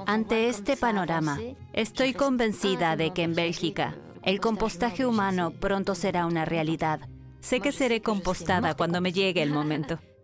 Ante este panorama, estoy convencida de que en Bélgica, el compostaje humano pronto será una realidad. Sé que seré compostada cuando me llegue el momento.